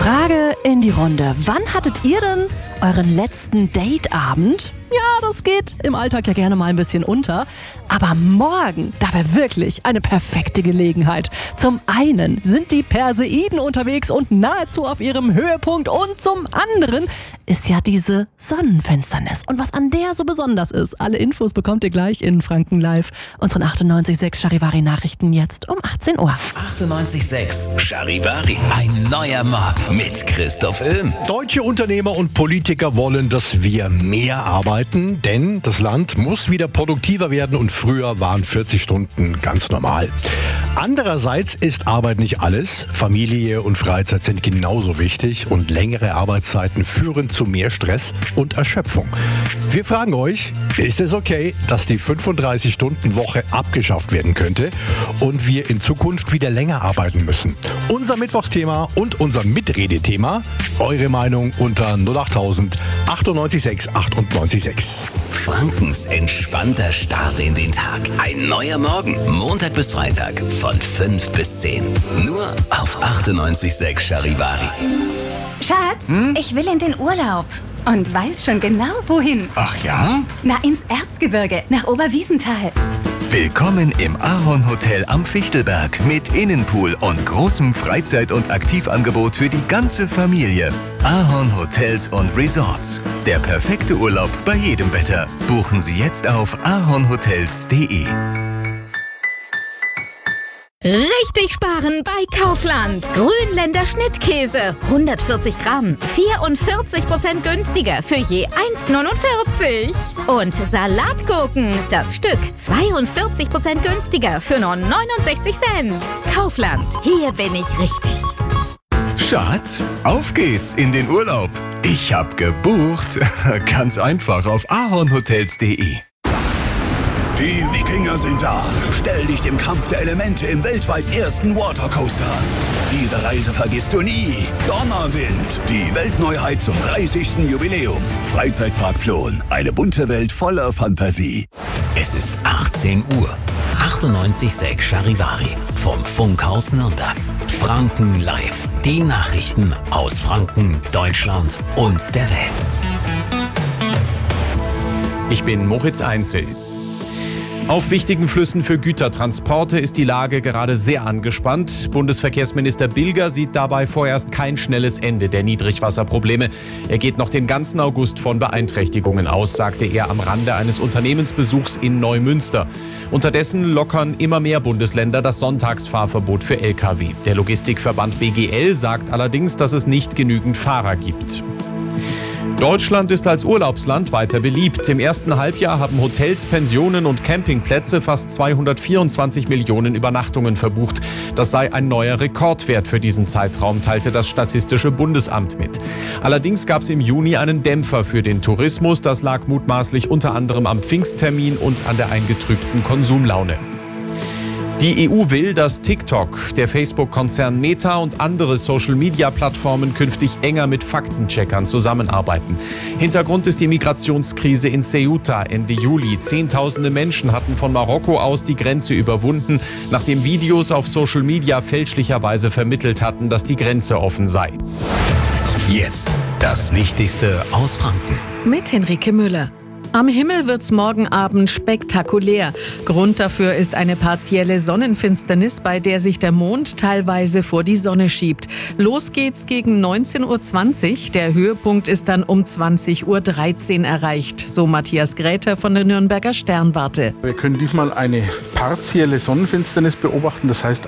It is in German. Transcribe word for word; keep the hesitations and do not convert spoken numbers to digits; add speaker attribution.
Speaker 1: Frage in die Runde. Wann hattet ihr denn euren letzten Dateabend? Ja, das geht im Alltag ja gerne mal ein bisschen unter. Aber morgen, da wäre wirklich eine perfekte Gelegenheit. Zum einen sind die Perseiden unterwegs und nahezu auf ihrem Höhepunkt. Und zum anderen ist ja diese Sonnenfinsternis. Und was an der so besonders ist, alle Infos bekommt ihr gleich in Franken Live. Unseren achtundneunzig Komma sechs Charivari-Nachrichten jetzt um achtzehn Uhr.
Speaker 2: achtundneunzig Komma sechs Charivari. Ein neuer Morgen mit Christoph Öhm.
Speaker 3: Deutsche Unternehmer und Politiker wollen, dass wir mehr arbeiten, denn das Land muss wieder produktiver werden und früher waren vierzig Stunden ganz normal. Andererseits ist Arbeit nicht alles. Familie und Freizeit sind genauso wichtig und längere Arbeitszeiten führen zu mehr Stress und Erschöpfung. Wir fragen euch, ist es okay, dass die fünfunddreißig-Stunden-Woche abgeschafft werden könnte und wir in Zukunft wieder länger arbeiten müssen? Unser Mittwochsthema und unser Mitredethema. Eure Meinung unter null achttausend achtundneunzig Komma sechs achtundneunzig Komma sechs.
Speaker 2: Frankens entspannter Start in den Tag. Ein neuer Morgen. Montag bis Freitag von fünf bis zehn. Nur auf achtundneunzig Komma sechs Charivari.
Speaker 4: Schatz, hm? ich will in den Urlaub. Und weiß schon genau, wohin.
Speaker 5: Ach ja?
Speaker 4: Na, ins Erzgebirge, nach Oberwiesenthal.
Speaker 5: Willkommen im Ahorn Hotel am Fichtelberg mit Innenpool und großem Freizeit- und Aktivangebot für die ganze Familie. Ahorn Hotels und Resorts. Der perfekte Urlaub bei jedem Wetter. Buchen Sie jetzt auf ahornhotels punkt de.
Speaker 6: Richtig sparen bei Kaufland. Grünländer Schnittkäse. hundertvierzig Gramm. vierundvierzig Prozent günstiger für je eins Komma neunundvierzig. Und Salatgurken. Das Stück zweiundvierzig Prozent günstiger für nur neunundsechzig Cent. Kaufland. Hier bin ich richtig.
Speaker 5: Schatz, auf geht's in den Urlaub. Ich hab gebucht. Ganz einfach auf ahornhotels punkt de.
Speaker 7: Die Wikinger sind da. Stell dich dem Kampf der Elemente im weltweit ersten Watercoaster an. Diese Reise vergisst du nie. Donnerwind, die Weltneuheit zum dreißigsten Jubiläum. Freizeitpark Plon, eine bunte Welt voller Fantasie.
Speaker 2: Es ist achtzehn Uhr. achtundneunzig Komma sechs Charivari. Vom Funkhaus Nürnberg. Franken Live. Die Nachrichten aus Franken, Deutschland und der Welt.
Speaker 8: Ich bin Moritz Einzel. Auf wichtigen Flüssen für Gütertransporte ist die Lage gerade sehr angespannt. Bundesverkehrsminister Bilger sieht dabei vorerst kein schnelles Ende der Niedrigwasserprobleme. Er geht noch den ganzen August von Beeinträchtigungen aus, sagte er am Rande eines Unternehmensbesuchs in Neumünster. Unterdessen lockern immer mehr Bundesländer das Sonntagsfahrverbot für L K W. Der Logistikverband B G L sagt allerdings, dass es nicht genügend Fahrer gibt. Deutschland ist als Urlaubsland weiter beliebt. Im ersten Halbjahr haben Hotels, Pensionen und Campingplätze fast zweihundertvierundzwanzig Millionen Übernachtungen verbucht. Das sei ein neuer Rekordwert für diesen Zeitraum, teilte das Statistische Bundesamt mit. Allerdings gab es im Juni einen Dämpfer für den Tourismus. Das lag mutmaßlich unter anderem am Pfingsttermin und an der eingetrübten Konsumlaune. Die E U will, dass TikTok, der Facebook-Konzern Meta und andere Social-Media-Plattformen künftig enger mit Faktencheckern zusammenarbeiten. Hintergrund ist die Migrationskrise in Ceuta Ende Juli. Zehntausende Menschen hatten von Marokko aus die Grenze überwunden, nachdem Videos auf Social-Media fälschlicherweise vermittelt hatten, dass die Grenze offen sei.
Speaker 2: Jetzt das Wichtigste aus Franken.
Speaker 9: Mit Henrike Müller. Am Himmel wird's morgen Abend spektakulär. Grund dafür ist eine partielle Sonnenfinsternis, bei der sich der Mond teilweise vor die Sonne schiebt. Los geht's gegen neunzehn Uhr zwanzig. Der Höhepunkt ist dann um zwanzig Uhr dreizehn erreicht, so Matthias Gräter von der Nürnberger Sternwarte.
Speaker 10: Wir können diesmal eine partielle Sonnenfinsternis beobachten. Das heißt